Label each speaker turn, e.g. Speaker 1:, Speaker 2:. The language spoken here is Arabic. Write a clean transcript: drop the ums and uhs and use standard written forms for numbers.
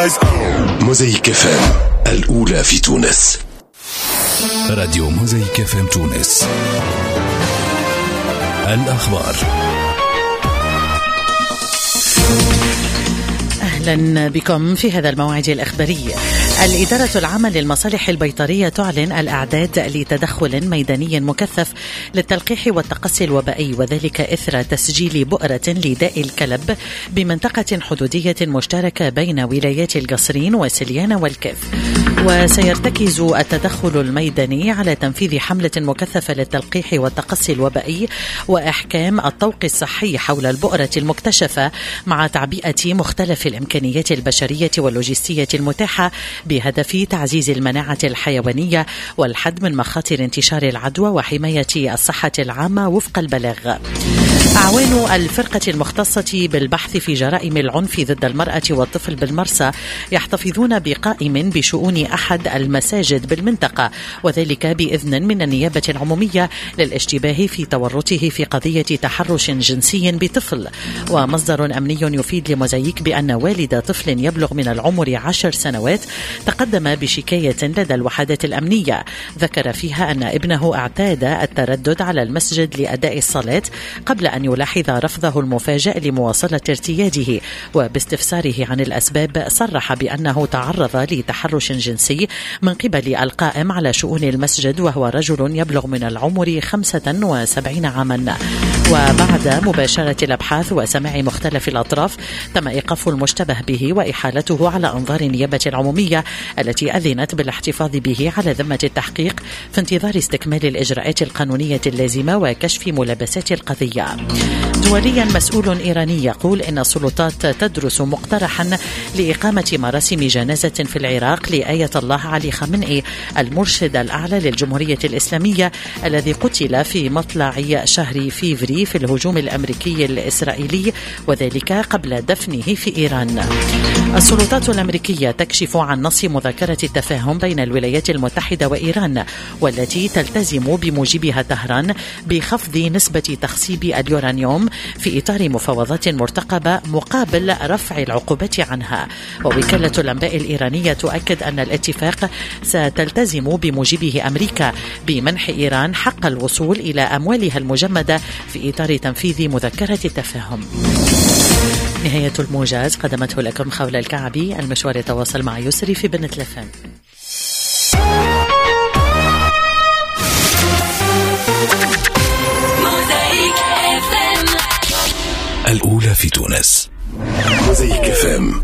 Speaker 1: موزايك اف ام الأولى في تونس.
Speaker 2: راديو موزايك اف ام تونس. الأخبار.
Speaker 3: أهلا بكم في هذا الموعد الإخباري. الإدارة العامة للمصالح البيطرية تعلن الأعداد لتدخل ميداني مكثف للتلقيح والتقصي الوبائي، وذلك إثر تسجيل بؤرة لداء الكلب بمنطقة حدودية مشتركة بين ولايات القصرين وسليان والكف. وسيرتكز التدخل الميداني على تنفيذ حملة مكثفة للتلقيح والتقصي الوبائي وإحكام الطوق الصحي حول البؤرة المكتشفة، مع تعبئة مختلف الإمكانيات البشرية واللوجستية المتاحة بهدف تعزيز المناعة الحيوانية والحد من مخاطر انتشار العدوى وحماية الصحة العامة وفق البلاغ. أعوان الفرقة المختصة بالبحث في جرائم العنف ضد المرأة والطفل بالمرسى يحتفظون بقائم بشؤون أحد المساجد بالمنطقة، وذلك بإذن من النيابة العمومية للاشتباه في تورطه في قضية تحرش جنسي بطفل. ومصدر أمني يفيد لموزايك بأن والد طفل يبلغ من العمر 10 سنوات تقدم بشكاية لدى الوحدات الأمنية، ذكر فيها أن ابنه اعتاد التردد على المسجد لأداء الصلاة قبل أن يلاحظ رفضه المفاجئ لمواصلة ارتياده. وباستفساره عن الأسباب صرح بأنه تعرض لتحرش جنسي من قبل القائم على شؤون المسجد، وهو رجل يبلغ من العمر 75 عاما. وبعد مباشرة الأبحاث وسماع مختلف الأطراف تم إيقاف المشتبه به وإحالته على أنظار النيابة العمومية التي أذنت بالاحتفاظ به على ذمة التحقيق في انتظار استكمال الإجراءات القانونية اللازمة وكشف ملابسات القضية. دوليا، مسؤول إيراني يقول إن السلطات تدرس مقترحا لإقامة مراسم جنازة في العراق لآية الله علي خامنئي المرشد الأعلى للجمهورية الإسلامية الذي قتل في مطلع شهر فيفري في الهجوم الأمريكي الإسرائيلي، وذلك قبل دفنه في إيران. السلطات الأمريكية تكشف عن نص مذكرة التفاهم بين الولايات المتحدة وإيران، والتي تلتزم بموجبها طهران بخفض نسبة تخصيب اليورانيوم في إطار مفاوضات مرتقبة مقابل رفع العقوبات عنها. ووكالة الأنباء الإيرانية تؤكد أن الاتفاق ستلتزم بموجبه أمريكا بمنح إيران حق الوصول إلى أموالها المجمدة في إطار تنفيذ مذكرة التفاهم. نهاية الموجز قدمته لكم خولة الكعبي. المشوار يتواصل مع يسري في بنت لفان.
Speaker 2: الأولى في تونس.
Speaker 1: موزايك اف ام